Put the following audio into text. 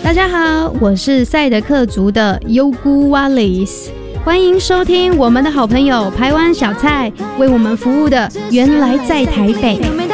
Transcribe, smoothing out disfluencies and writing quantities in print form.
大家好，我是赛德克族的优姑瓦里斯，欢迎收听我们的好朋友台湾小菜为我们服务的原来在台北。